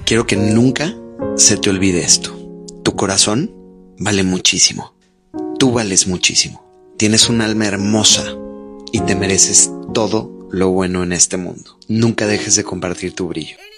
Quiero que nunca se te olvide esto. Tu corazón vale muchísimo. Tú vales muchísimo. Tienes un alma hermosa y te mereces todo lo bueno en este mundo. Nunca dejes de compartir tu brillo.